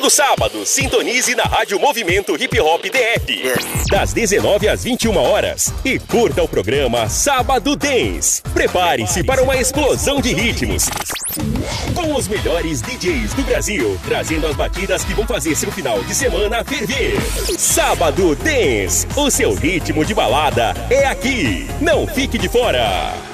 sábado, sintonize na Rádio Movimento Hip Hop DF. Das 19 às 21 horas. E curta o programa Sábado Dance. Prepare-se para uma explosão de ritmos. Com os melhores DJs do Brasil, trazendo as batidas que vão fazer seu final de semana ferver. Sábado Dance, o seu ritmo de balada é aqui. Não fique de fora.